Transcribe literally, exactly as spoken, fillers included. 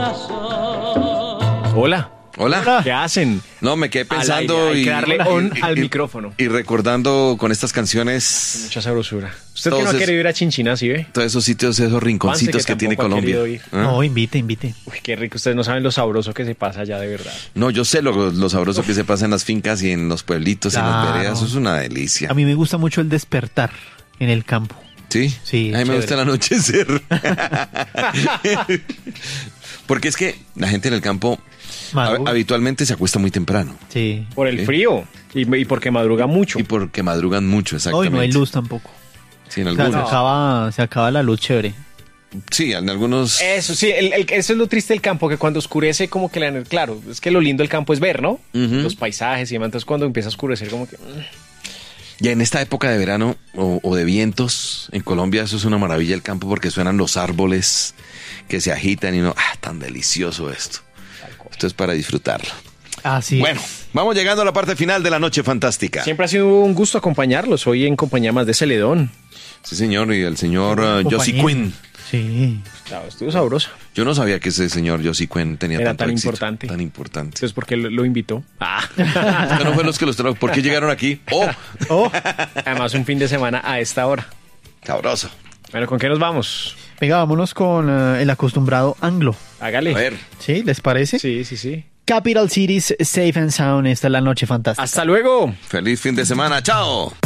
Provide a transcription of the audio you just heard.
Hola. Hola. ¿Qué hacen? No, me quedé pensando Hay y, que darle y- on y- al y- micrófono. y recordando con estas canciones Mucha sabrosura. Usted que Todos no ha es- querido ir a Chinchina, ¿sí ve? todos esos sitios, esos rinconcitos Juanse, que que, tiene tampoco ha Colombia. querido ir. ¿Ah? No, invite, invite. Uy, qué rico. Ustedes no saben lo sabroso que se pasa allá, de verdad. No, yo sé lo, lo sabroso que se pasa en las fincas y en los pueblitos y en las Claro. veredas. Eso es una delicia. A mí me gusta mucho el despertar en el campo. ¿Sí? Sí, A mí me chévere. gusta el anochecer. Porque es que la gente en el campo Madruga. hab- habitualmente se acuesta muy temprano. Sí. Por el Sí. frío y, y porque madruga mucho. Y porque madrugan mucho, Hoy exactamente. no hay luz tampoco. Sí, en O sea, se algunos. acaba, se acaba la luz chévere. Sí, en algunos. Eso sí, el- el- eso es lo triste del campo, que cuando oscurece como que la... Claro, es que lo lindo del campo es ver, ¿no? Ujú. Los paisajes y demás. Entonces cuando empieza a oscurecer como que... mm, Ya en esta época de verano o, o de vientos en Colombia, eso es una maravilla el campo porque suenan los árboles que se agitan y no, ah, tan delicioso esto. Esto es para disfrutarlo. Así Bueno, vamos llegando a la parte final de la noche fantástica. Siempre ha sido un gusto acompañarlos. Hoy en compañía más de Celedón. Sí, señor, y el señor uh, Josie compañía. Quinn. Sí. Claro, estuvo sabroso. Yo no sabía que ese señor Josie Quinn tenía Era tanto tan éxito, importante. Tan importante. Entonces, ¿por qué lo, lo invitó? Ah. Usted no fue los que los trajo. ¿Por qué llegaron aquí? ¡Oh! Oh, Además, un fin de semana a esta hora. Sabroso. Bueno, ¿con qué nos vamos? venga, vámonos con eh, el acostumbrado anglo. Hágale. A ver. ¿Sí? ¿Les parece? Sí, sí, sí. Capital Cities, Safe and Sound. Esta es la noche fantástica. Hasta luego. Feliz fin de semana. ¡Chao!